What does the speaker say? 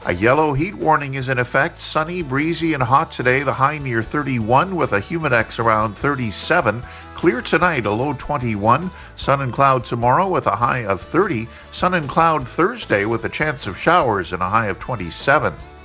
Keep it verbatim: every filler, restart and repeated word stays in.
A yellow heat warning is in effect. Sunny, breezy, and hot today. The high near thirty-one with a humidex around thirty-seven. Clear tonight, a low twenty-one. Sun and cloud tomorrow with a high of thirty. Sun and cloud Thursday with a chance of showers and a high of twenty-seven.